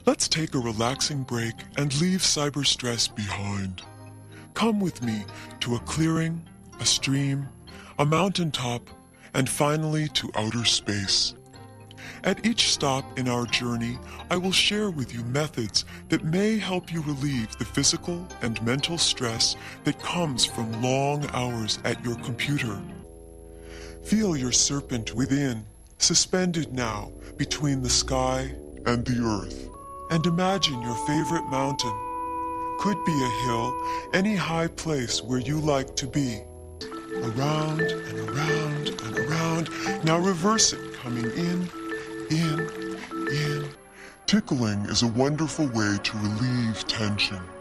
Let's take a relaxing break and leave cyber stress behind. Come with me to a clearing, a stream, a mountaintop, and finally to outer space. At each stop in our journey, I will share with you methods that may help you relieve the physical and mental stress that comes from long hours at your computer. Feel your serpent within, suspended now between the sky and the earth. And imagine your favorite mountain. Could be a hill, any high place where you like to be. Around and around and around. Now reverse it, coming in. Tickling is a wonderful way to relieve tension.